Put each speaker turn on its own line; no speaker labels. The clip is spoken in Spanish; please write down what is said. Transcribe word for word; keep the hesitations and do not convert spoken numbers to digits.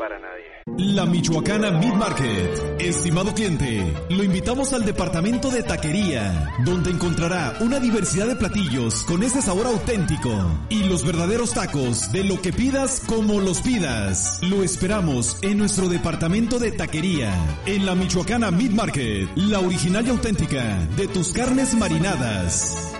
para nadie.
La Michoacana Meat Market. Estimado cliente, lo invitamos al departamento de taquería, donde encontrará una diversidad de platillos con ese sabor auténtico y los verdaderos tacos de lo que pidas como los pidas. Lo esperamos en nuestro departamento de taquería, en la Michoacana Meat Market, la original y auténtica de tus carnes marinadas.